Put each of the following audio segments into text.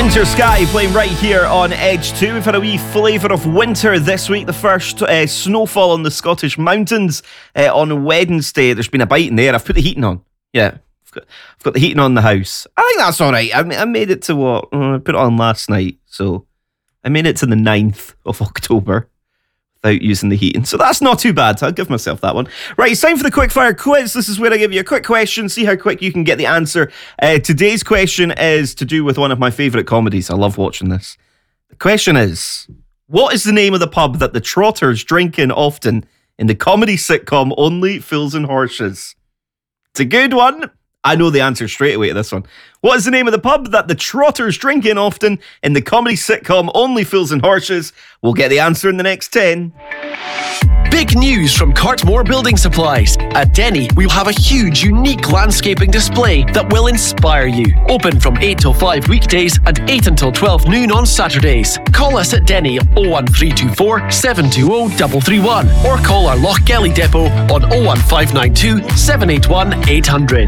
Winter Sky playing right here on Edge 2. We've had a wee flavour of winter this week. The first snowfall on the Scottish mountains on Wednesday. There's been a bite in there. I've put the heating on. Yeah, I've got the heating on in the house. I think that's all right. I made it to what? I put it on last night. So I made it to the 9th of October without using the heating. So that's not too bad. I'll give myself that one. Right, it's time for the quickfire quiz. This is where I give you a quick question, see how quick you can get the answer. Today's question is to do with one of my favourite comedies. I love watching this. The question is, what is the name of the pub that the Trotters drink in often in the comedy sitcom Only Fools and Horses? It's a good one. I know the answer straight away to this one. What is the name of the pub that the Trotters drink in often in the comedy sitcom Only Fools and Horses? We'll get the answer in the next 10. Big news from Cartmore Building Supplies. At Denny, we'll have a huge, unique landscaping display that will inspire you. Open from 8 till 5 weekdays and 8 until 12 noon on Saturdays. Call us at Denny 01324 720 331 or call our Lochgelly depot on 01592 781 800.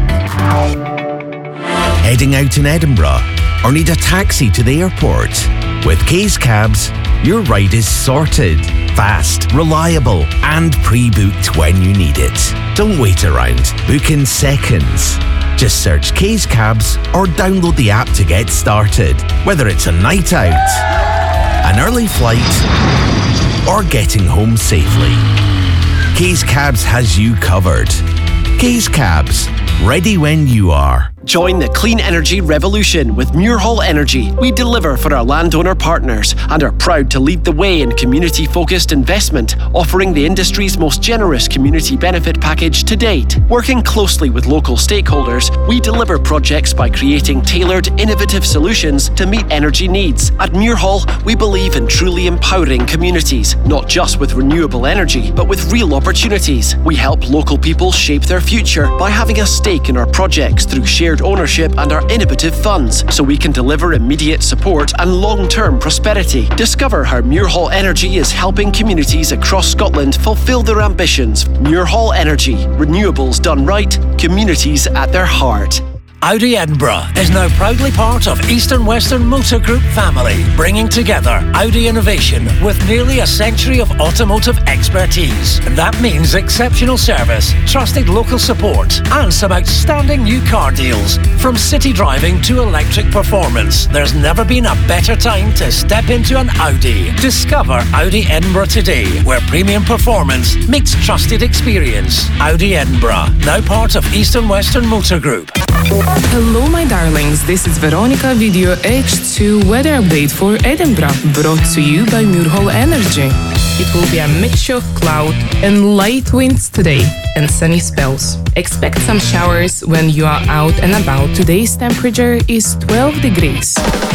Heading out in Edinburgh or need a taxi to the airport? With Case Cabs, your ride is sorted, fast, reliable, and pre-booked when you need it. Don't wait around. Book in seconds. Just search Case Cabs or download the app to get started. Whether it's a night out, an early flight, or getting home safely, Case Cabs has you covered. Case Cabs, ready when you are. Join the clean energy revolution with Muirhall Energy. We deliver for our landowner partners and are proud to lead the way in community-focused investment, offering the industry's most generous community benefit package to date. Working closely with local stakeholders, we deliver projects by creating tailored, innovative solutions to meet energy needs. At Muirhall, we believe in truly empowering communities, not just with renewable energy, but with real opportunities. We help local people shape their future by having a stake in our projects through shared ownership and our innovative funds, so we can deliver immediate support and long-term prosperity. Discover how Muirhall Energy is helping communities across Scotland fulfil their ambitions. Muirhall Energy. Renewables done right, communities at their heart. Audi Edinburgh is now proudly part of East and Western Motor Group family, bringing together Audi innovation with nearly a century of automotive expertise. That means exceptional service, trusted local support, and some outstanding new car deals. From city driving to electric performance, there's never been a better time to step into an Audi. Discover Audi Edinburgh today, where premium performance meets trusted experience. Audi Edinburgh, now part of East and Western Motor Group. Hello my darlings, this is Veronica with your H2 weather update for Edinburgh, brought to you by Muirhall Energy. It will be a mixture of cloud and light winds today and sunny spells. Expect some showers when you are out and about. Today's temperature is 12 degrees.